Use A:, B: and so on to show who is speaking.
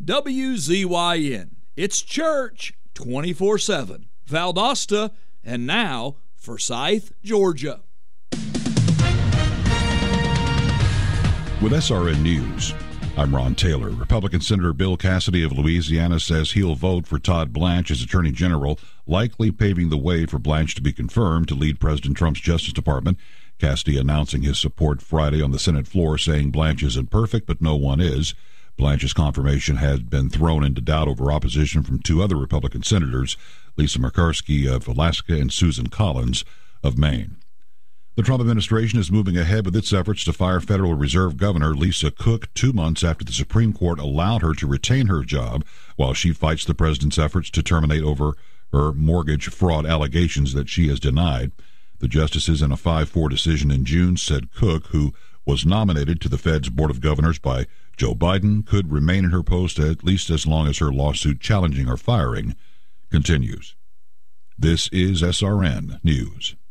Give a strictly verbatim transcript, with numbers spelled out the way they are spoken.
A: W Z Y N. It's church twenty-four seven. Valdosta, and now Forsyth, Georgia.
B: With S R N News, I'm Ron Taylor. Republican Senator Bill Cassidy of Louisiana says he'll vote for Todd Blanche as Attorney General, likely paving the way for Blanche to be confirmed to lead President Trump's Justice Department. Cassidy announcing his support Friday on the Senate floor, saying Blanche isn't perfect, but no one is. Blanche's confirmation had been thrown into doubt over opposition from two other Republican senators, Lisa Murkowski of Alaska and Susan Collins of Maine. The Trump administration is moving ahead with its efforts to fire Federal Reserve Governor Lisa Cook two months after the Supreme Court allowed her to retain her job while she fights the president's efforts to terminate over her mortgage fraud allegations that she has denied. The justices in a five four decision in June said Cook, who was nominated to the Fed's Board of Governors by Joe Biden, could remain in her post at least as long as her lawsuit challenging her firing continues. This is S R N News.